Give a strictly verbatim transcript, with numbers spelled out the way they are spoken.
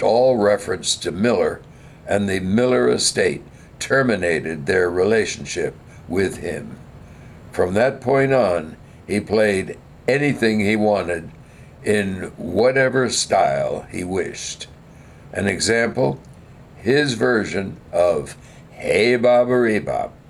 dropped all reference to Miller, and the Miller estate terminated their relationship with him. From that point on, he played anything he wanted in whatever style he wished. An example, his version of Hey Baba Bop